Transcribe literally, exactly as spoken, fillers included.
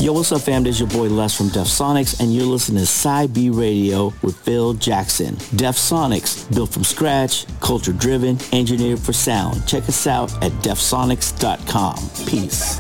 Yo, what's up, fam? This is your boy Les from Def Sonics, and you're listening to Sci B Radio with Phil Jackson. Def Sonics, built from scratch, culture-driven, engineered for sound. Check us out at def sonics dot com. Peace.